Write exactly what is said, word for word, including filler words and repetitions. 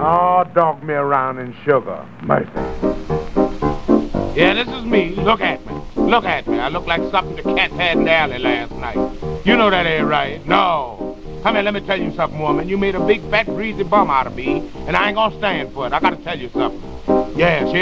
Oh, dog me around in sugar. Mercy. Yeah, this is me. Look at me. Look at me. I look like something the cat had in the alley last night. You know that ain't right. No. Come here, let me tell you something, woman. You made a big, fat, greasy bum out of me, and I ain't gonna stand for it. I gotta tell you something. Yes,